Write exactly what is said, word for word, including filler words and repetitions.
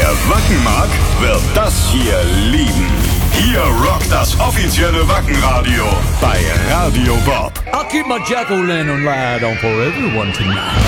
Wer Wacken mag, wird das hier lieben. Hier rockt das offizielle Wackenradio bei Radio Bob. I'll keep my jack-o'-lantern light on for everyone tonight.